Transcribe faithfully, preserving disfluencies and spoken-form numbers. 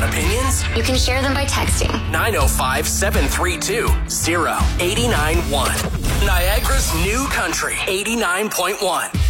opinions? You can share them by texting nine oh five, seven three two, oh eight nine one. Niagara's new country, eighty-nine point one.